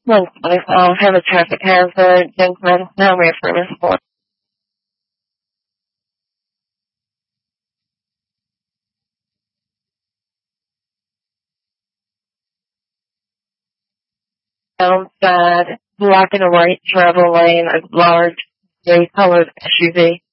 Look, I have a traffic hazard. Gentlemen, now we're for this one. Downside, blocking a right travel lane, a large gray colored SUV.